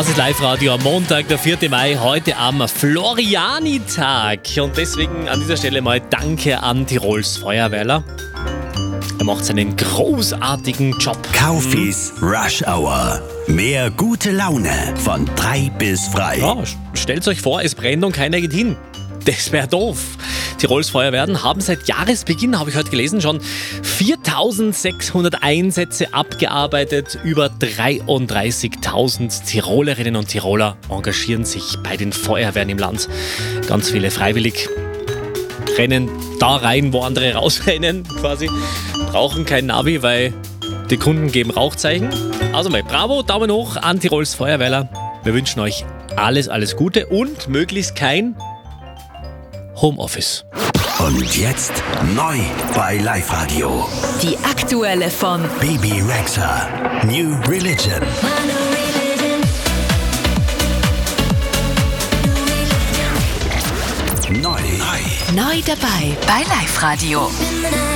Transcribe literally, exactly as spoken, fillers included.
Das ist Live-Radio am Montag, der vierten Mai, heute am Floriani-Tag. Und deswegen an dieser Stelle mal Danke an Tirols Feuerwehrler. Er macht seinen großartigen Job. Kaufis Rush Hour. Mehr gute Laune von drei bis frei. Ja, stellt euch vor, es brennt und keiner geht hin. Das wäre doof. Tirols Feuerwehren haben seit Jahresbeginn, habe ich heute gelesen, schon viertausendsechshundert Einsätze abgearbeitet. Über dreiunddreißigtausend Tirolerinnen und Tiroler engagieren sich bei den Feuerwehren im Land. Ganz viele freiwillig rennen da rein, wo andere rausrennen quasi. Brauchen kein Navi, weil die Kunden geben Rauchzeichen. Also mal bravo, Daumen hoch an Tirols Feuerwehrler. Wir wünschen euch alles, alles Gute und möglichst kein Homeoffice. Und jetzt neu bei Live-Radio. Die aktuelle von Bebe Rexha, New Religion. Neu. Neu dabei bei Live-Radio.